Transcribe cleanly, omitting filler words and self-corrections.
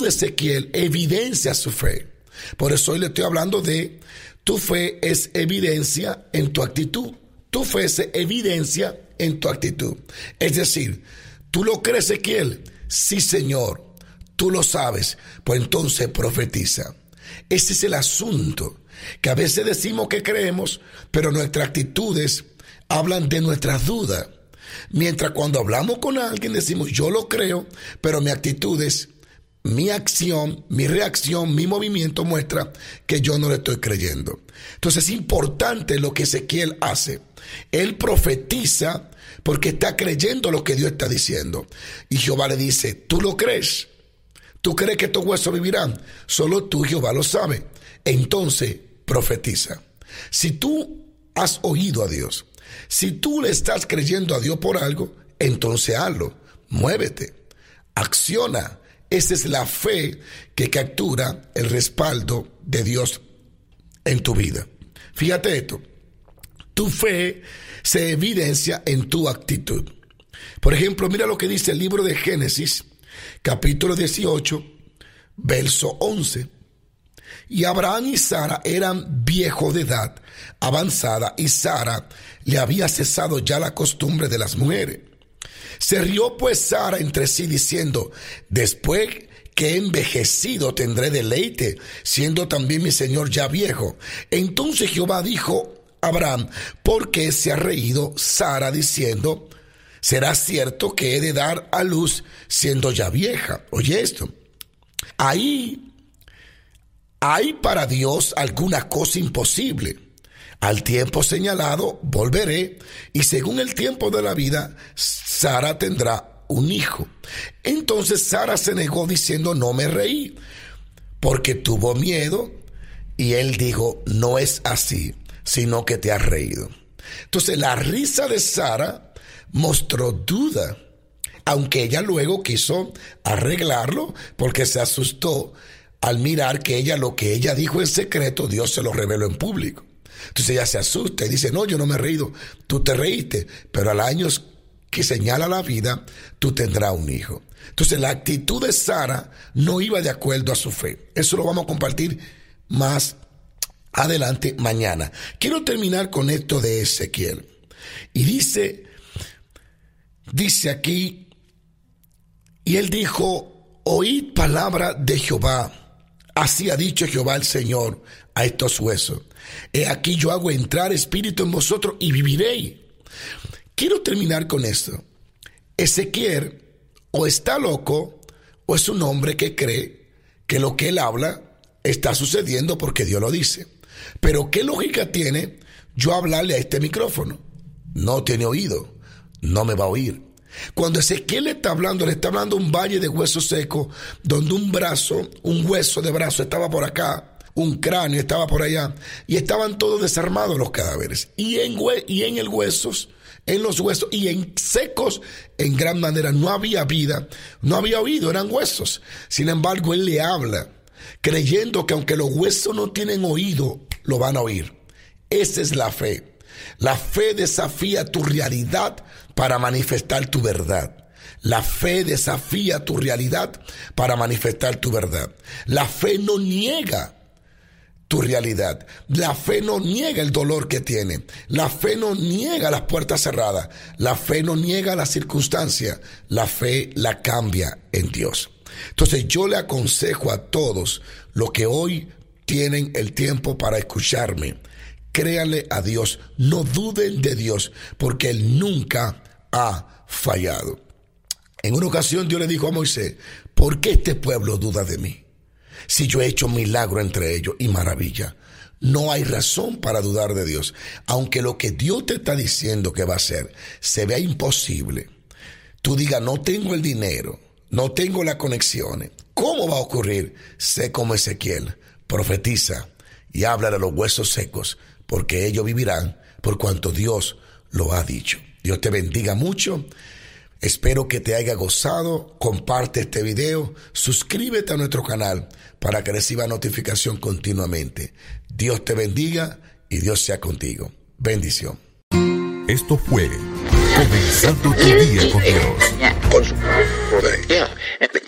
de Ezequiel evidencia su fe. Por eso hoy le estoy hablando de tu fe es evidencia en tu actitud. Tu fe es evidencia en tu actitud. Es decir, ¿tú lo crees, Ezequiel? Sí, Señor. Tú lo sabes. Pues entonces profetiza. Ese es el asunto. Que a veces decimos que creemos, pero nuestras actitudes hablan de nuestras dudas. Mientras cuando hablamos con alguien decimos, yo lo creo, pero mi actitud es, mi acción, mi reacción, mi movimiento muestra que yo no le estoy creyendo. Entonces es importante lo que Ezequiel hace. Él profetiza porque está creyendo lo que Dios está diciendo. Y Jehová le dice, ¿tú lo crees? ¿Tú crees que estos huesos vivirán? Solo tú, Jehová, lo sabe. Entonces profetiza. Si tú has oído a Dios, si tú le estás creyendo a Dios por algo, entonces hazlo, muévete, acciona. Esa es la fe que captura el respaldo de Dios en tu vida. Fíjate esto, tu fe se evidencia en tu actitud. Por ejemplo, mira lo que dice el libro de Génesis, capítulo 18, verso 11. Y Abraham y Sara eran viejos de edad avanzada, y Sara le había cesado ya la costumbre de las mujeres. Se rió pues Sara entre sí diciendo, después que he envejecido tendré deleite, siendo también mi señor ya viejo. Entonces Jehová dijo a Abraham, ¿por qué se ha reído Sara diciendo, será cierto que he de dar a luz siendo ya vieja? Oye esto, ¿hay para Dios alguna cosa imposible? Al tiempo señalado volveré, y según el tiempo de la vida, Sara tendrá un hijo. Entonces Sara se negó diciendo, no me reí, porque tuvo miedo, y él dijo, no es así, sino que te has reído. Entonces la risa de Sara mostró duda, aunque ella luego quiso arreglarlo, porque se asustó al mirar que lo que ella dijo en secreto, Dios se lo reveló en público. Entonces ella se asusta y dice, no, yo no me he reído, tú te reíste, pero al año que señala la vida, tú tendrás un hijo. Entonces la actitud de Sara no iba de acuerdo a su fe. Eso lo vamos a compartir más adelante mañana. Quiero terminar con esto de Ezequiel. Y dice aquí, y él dijo, oíd palabra de Jehová. Así ha dicho Jehová el Señor a estos huesos. He aquí yo hago entrar espíritu en vosotros y viviréis. Quiero terminar con esto. Ezequiel o está loco o es un hombre que cree que lo que él habla está sucediendo porque Dios lo dice. Pero ¿qué lógica tiene yo hablarle a este micrófono? No tiene oído, no me va a oír. Cuando Ezequiel le está hablando un valle de huesos secos, donde un hueso de brazo estaba por acá, un cráneo estaba por allá, y estaban todos desarmados los cadáveres. Y en los huesos y en secos, en gran manera, no había vida, no había oído, eran huesos. Sin embargo, él le habla, creyendo que aunque los huesos no tienen oído, lo van a oír. Esa es la fe. La fe desafía tu realidad para manifestar tu verdad. La fe desafía tu realidad para manifestar tu verdad. La fe no niega tu realidad. La fe no niega el dolor que tiene. La fe no niega las puertas cerradas. La fe no niega las circunstancias. La fe la cambia en Dios. Entonces yo le aconsejo a todos los que hoy tienen el tiempo para escucharme, créanle a Dios, no duden de Dios, porque Él nunca ha fallado. En una ocasión Dios le dijo a Moisés, ¿por qué este pueblo duda de mí? Si yo he hecho milagro entre ellos y maravilla. No hay razón para dudar de Dios. Aunque lo que Dios te está diciendo que va a hacer se vea imposible, tú digas, no tengo el dinero, no tengo las conexiones, ¿cómo va a ocurrir? Sé como Ezequiel, profetiza y habla de los huesos secos, porque ellos vivirán por cuanto Dios lo ha dicho. Dios te bendiga mucho. Espero que te haya gozado. Comparte este video. Suscríbete a nuestro canal para que reciba notificación continuamente. Dios te bendiga y Dios sea contigo. Bendición. Esto fue Comenzando tu Día con Dios.